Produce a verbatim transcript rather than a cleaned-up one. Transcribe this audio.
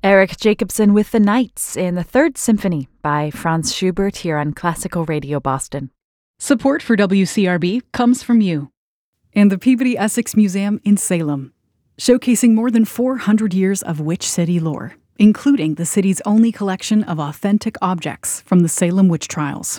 Eric Jacobson with The Knights in the Third Symphony by Franz Schubert here on Classical Radio Boston. Support for W C R B comes from you and the Peabody Essex Museum in Salem, showcasing more than four hundred years of Witch City lore, including the city's only collection of authentic objects from the Salem witch trials.